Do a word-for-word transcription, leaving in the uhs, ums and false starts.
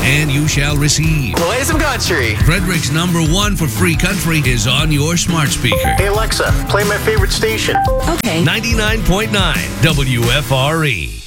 and you shall receive. Play some country. Frederick's number one for free country is on your smart speaker. Hey, Alexa, play my favorite station. Okay. ninety-nine point nine W F R E.